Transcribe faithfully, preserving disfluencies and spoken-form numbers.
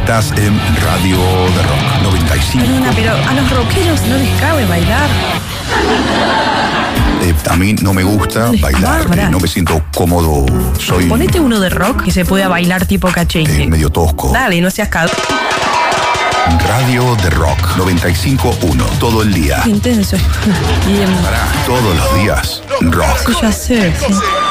Estás en Radio de Rock noventa y cinco. Perdona, pero a los rockeros no les cabe bailar. Eh, a mí no me gusta No les bailar, cabe. eh, no me siento cómodo. Soy Ponete uno de rock que se pueda bailar tipo cachengue. eh, medio tosco. Dale, no seas cagado. Radio de Rock noventa y cinco punto uno. Todo el día. Intenso. Bien. Para todos los días. Rock. Ya sé, sí.